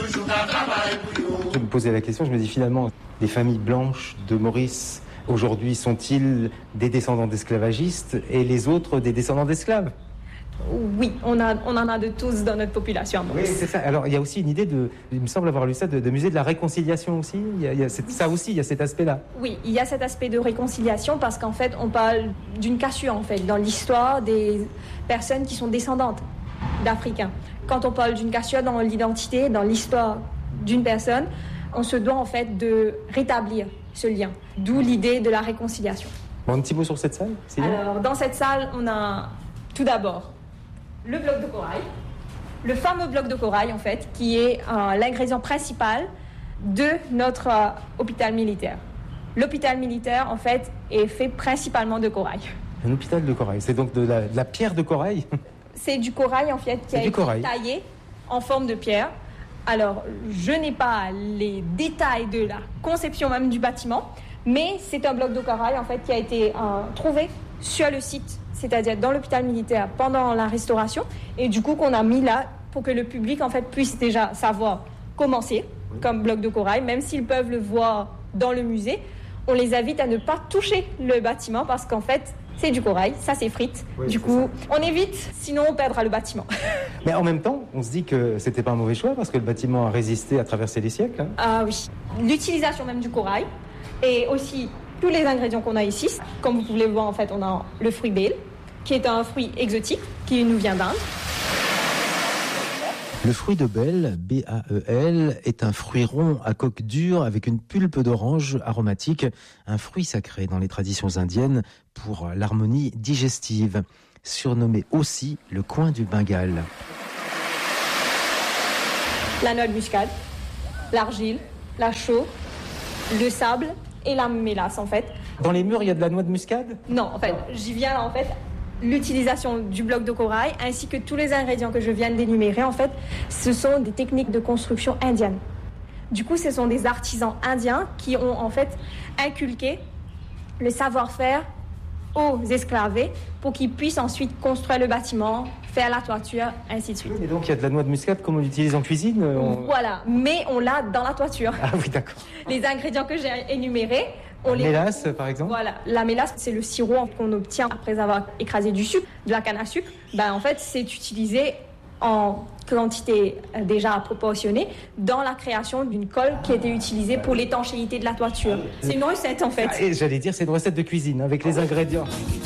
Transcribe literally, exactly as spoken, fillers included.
Je me posais la question, je me dis finalement, les familles blanches de Maurice, aujourd'hui, sont-ils des descendants d'esclavagistes et les autres des descendants d'esclaves ? Oui, on, a, on en a de tous dans notre population. Oui, c'est ça. Alors, il y a aussi une idée de, il me semble avoir lu ça, de, de musée de la réconciliation aussi. Il y a, il y a cette, ça aussi, il y a cet aspect-là. Oui, il y a cet aspect de réconciliation parce qu'en fait, on parle d'une cassure, en fait, dans l'histoire des personnes qui sont descendantes d'Africains. Quand on parle d'une cassure dans l'identité, dans l'histoire d'une personne, on se doit, en fait, de rétablir ce lien. D'où l'idée de la réconciliation. Bon, un petit mot sur cette salle, c'est bien. Alors, dans cette salle, on a tout d'abord le bloc de corail, le fameux bloc de corail en fait, qui est euh, l'ingrédient principal de notre euh, hôpital militaire. L'hôpital militaire en fait est fait principalement de corail. Un hôpital de corail, c'est donc de la, de la pierre de corail ? C'est du corail en fait qui c'est a été corail. taillé en forme de pierre. Alors, je n'ai pas les détails de la conception même du bâtiment, mais c'est un bloc de corail en fait qui a été euh, trouvé sur le site, c'est-à-dire dans l'hôpital militaire pendant la restauration, et du coup qu'on a mis là pour que le public en fait puisse déjà savoir comment c'est comme bloc de corail, même s'ils peuvent le voir dans le musée. On les invite à ne pas toucher le bâtiment parce qu'en fait c'est du corail, ça s'effrite. Oui, du coup, ça. On évite, sinon on perdra le bâtiment. Mais en même temps, on se dit que c'était pas un mauvais choix parce que le bâtiment a résisté à traverser les siècles. Hein. Ah oui, l'utilisation même du corail et aussi tous les ingrédients qu'on a ici. Comme vous pouvez le voir, en fait, on a le fruit bale, qui est un fruit exotique qui nous vient d'Inde. Le fruit de Bel, B A E L, est un fruit rond à coque dure avec une pulpe d'orange aromatique, un fruit sacré dans les traditions indiennes pour l'harmonie digestive, surnommé aussi le coin du Bengale. La noix de muscade, l'argile, la chaux, le sable et la mélasse en fait. Dans les murs, il y a de la noix de muscade ? Non, en fait, j'y viens là en fait. L'utilisation du bloc de corail ainsi que tous les ingrédients que je viens d'énumérer, en fait, ce sont des techniques de construction indiennes. Du coup, ce sont des artisans indiens qui ont en fait inculqué le savoir-faire aux esclavés pour qu'ils puissent ensuite construire le bâtiment, faire la toiture, ainsi de suite. Et donc il y a de la noix de muscade comme on l'utilise en cuisine on... Voilà, mais on l'a dans la toiture. Ah oui, d'accord. Les ingrédients que j'ai énumérés, on la les... mélasse, par exemple. Voilà, la mélasse, c'est le sirop qu'on obtient après avoir écrasé du sucre, de la canne à sucre. Ben, en fait, c'est utilisé en quantité déjà proportionnée dans la création d'une colle qui était utilisée pour l'étanchéité de la toiture. C'est une recette, en fait. Ah, et j'allais dire, c'est une recette de cuisine avec les ingrédients.